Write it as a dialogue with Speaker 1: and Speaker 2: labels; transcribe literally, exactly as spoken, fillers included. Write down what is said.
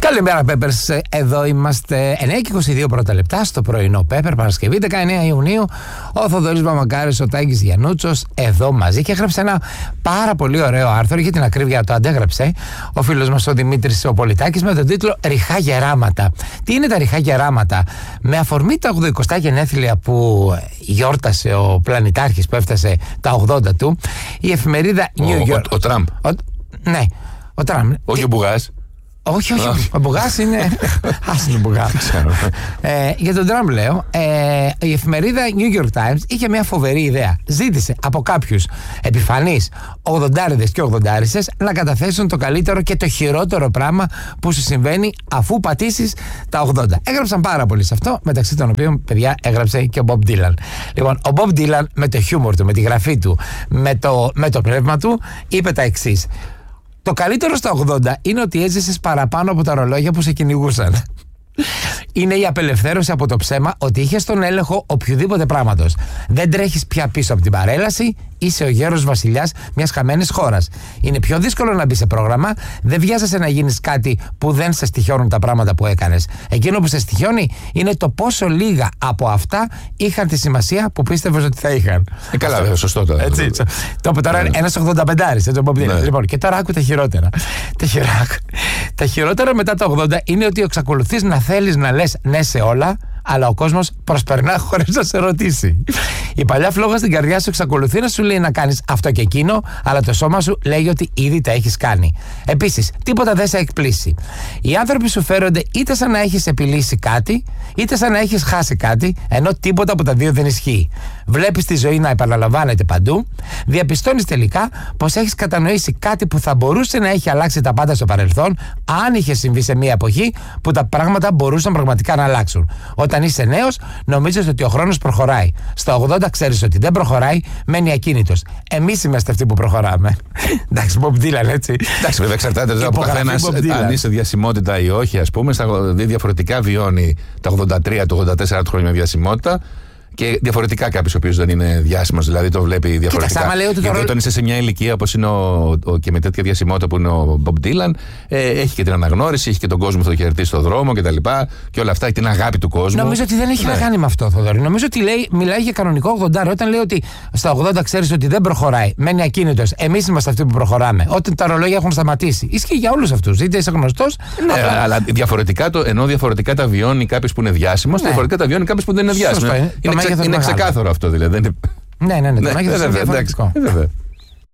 Speaker 1: Καλημέρα, Peppers. Εδώ είμαστε εννιά και είκοσι δύο πρώτα λεπτά στο πρωινό Pepper, Παρασκευή δεκαεννέα Ιουνίου. Ο Θοδωρής Μαμακάρης, ο Τάκης Γιαννούτσος, εδώ μαζί και έγραψε ένα πάρα πολύ ωραίο άρθρο. Για την ακρίβεια το αντέγραψε ο φίλος μας ο Δημήτρης ο Πολιτάκης με τον τίτλο Ριχά γεράματα. Τι είναι τα ριχά γεράματα? Με αφορμή τα ογδοηκοστά γενέθλια που γιόρτασε ο πλανητάρχης που έφτασε τα ογδόντα του, η εφημερίδα
Speaker 2: Ο,
Speaker 1: New York.
Speaker 2: ο, ο Τραμπ.
Speaker 1: Ο, ναι, ο Τραμπ.
Speaker 2: Όχι ο Μπουγάς.
Speaker 1: Όχι, όχι. Ο Μπουγάς είναι. Άσε τον Μπουγά. ε, για τον Τραμπ λέω, ε, η εφημερίδα New York Times είχε μια φοβερή ιδέα. Ζήτησε από κάποιους επιφανείς ογδοντάριδες και ογδοντάρισες να καταθέσουν το καλύτερο και το χειρότερο πράγμα που σου συμβαίνει αφού πατήσεις τα ογδόντα. Έγραψαν πάρα πολύ σε αυτό, μεταξύ των οποίων, παιδιά, έγραψε και ο Bob Dylan. Λοιπόν, ο Bob Dylan με το χιούμορ του, με τη γραφή του, με το, με το πνεύμα του, είπε τα εξής. Το καλύτερο στα ογδόντα είναι ότι έζησες παραπάνω από τα ρολόγια που σε κυνηγούσαν. Είναι η απελευθέρωση από το ψέμα ότι είχες τον έλεγχο οποιοδήποτε πράγματος. Δεν τρέχεις πια πίσω από την παρέλαση, είσαι ο γέρος βασιλιάς μιας χαμένης χώρας. Είναι πιο δύσκολο να μπει σε πρόγραμμα, δεν βιάζεσαι να γίνεις κάτι που δεν σε στοιχιώνουν τα πράγματα που έκανες. Εκείνο που σε στοιχιώνει είναι το πόσο λίγα από αυτά είχαν τη σημασία που πίστευες ότι θα είχαν.
Speaker 2: Ε, καλά, βέβαια, σωστό τώρα.
Speaker 1: Έτσι. Το είπε τώρα ένας ογδονταπεντάρης, έτσι, ναι. Λοιπόν, και τώρα άκου τα χειρότερα. Τα, χειρά... τα χειρότερα μετά τα ογδόντα είναι ότι εξακολουθείς να θέλεις να λες ναι σε όλα, αλλά ο κόσμος προσπερνά χωρίς να σε ρωτήσει. Η παλιά φλόγα στην καρδιά σου εξακολουθεί να σου λέει να κάνεις αυτό και εκείνο, αλλά το σώμα σου λέει ότι ήδη τα έχεις κάνει. Επίσης, τίποτα δεν σε εκπλήσει. Οι άνθρωποι σου φέρονται είτε σαν να έχεις επιλύσει κάτι, είτε σαν να έχεις χάσει κάτι, ενώ τίποτα από τα δύο δεν ισχύει. Βλέπεις τη ζωή να επαναλαμβάνεται παντού, διαπιστώνεις τελικά πως έχεις κατανοήσει κάτι που θα μπορούσε να έχει αλλάξει τα πάντα στο παρελθόν, αν είχε συμβεί σε μια εποχή που τα πράγματα μπορούσαν πραγματικά να αλλάξουν. Όταν είσαι νέος, νομίζεις ότι ο χρόνος προχωράει. Στα ογδόντα ξέρεις ότι δεν προχωράει, μένει ακίνητος. Εμείς είμαστε αυτοί που προχωράμε. Εντάξει, Bob Dylan, έτσι.
Speaker 2: Εντάξει, βέβαια, εξαρτάται από καθένας αν είσαι διασημότητα ή όχι, ας πούμε. Διαφορετικά βιώνει τα ογδόντα τρία, το ογδόντα τέσσερα χρόνια με διασημότητα. Και διαφορετικά κάποιο ο οποίο δεν είναι διάσημος, δηλαδή το βλέπει διαφορετικά.
Speaker 1: Κοίταξα, λέει ότι
Speaker 2: γιατί όταν είσαι σε μια ηλικία όπως είναι ο, ο, και με τέτοια διασημότητα που είναι ο Bob Dylan, ε, έχει και την αναγνώριση, έχει και τον κόσμο που θα το χαιρετήσει στον δρόμο κτλ. Και, και όλα αυτά, και την αγάπη του κόσμου.
Speaker 1: Νομίζω ότι δεν έχει ναι. να κάνει με αυτό, Θοδωρή. Νομίζω ότι λέει, μιλάει για κανονικό ογδόντα. Όταν λέει ότι στα ογδόντα ξέρεις ότι δεν προχωράει, μένει ακίνητος, εμείς είμαστε αυτοί που προχωράμε. Όταν τα ρολόγια έχουν σταματήσει. Ισχύει για όλους αυτούς. Είτε είσαι γνωστός.
Speaker 2: Ναι, απλά... αλλά διαφορετικά το, ενώ διαφορετικά τα βιώνει κάποιο που είναι διάσημος, ναι. διαφορετικά τα βιώνει κάποιο που δεν είναι διάσημος. Είναι ξεκάθαρο αυτό δηλαδή.
Speaker 1: Ναι, ναι, ναι. Το μέγεθος είναι διαφορετικό.